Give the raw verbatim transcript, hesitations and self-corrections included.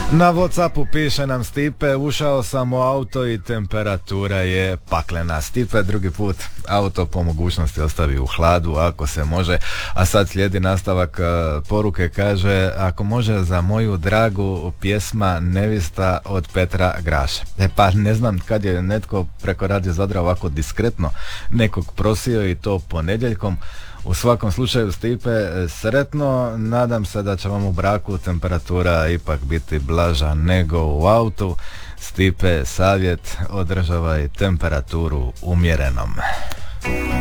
Na Whatsappu piše nam Stipe, ušao sam u auto i temperatura je paklena. Stipe, drugi put auto po mogućnosti ostavi u hladu ako se može. A sad slijedi nastavak uh, poruke, kaže, ako može za moju dragu pjesma Nevista od Petra Graše. E pa ne znam kad je netko preko Radio Zadra ovako diskretno nekog prosio i to ponedjeljkom. U svakom slučaju, Stipe, sretno, nadam se da će vam u braku temperatura ipak biti blaža nego u autu. Stipe, savjet, održavaj temperaturu umjerenom.